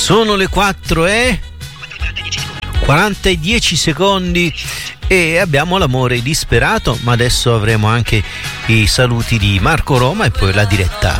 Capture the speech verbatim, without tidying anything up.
Sono le quattro e quaranta e dieci secondi e abbiamo l'amore disperato, ma adesso avremo anche i saluti di Marco Roma e poi la diretta.